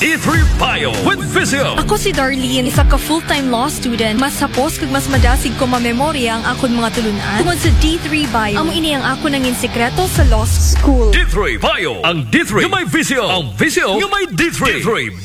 D3 Bio with Visio. Ako si Darlene, isa ka full-time law student. Mas sapos kag mas madasig ko mamemorya ang akon mga tulunan. Tungod sa D3 Bio, amo ini ang ako nangin sekreto sa law school. D3 Bio. Ang D3 yung may Visio. Ang Visio yung may D3. D3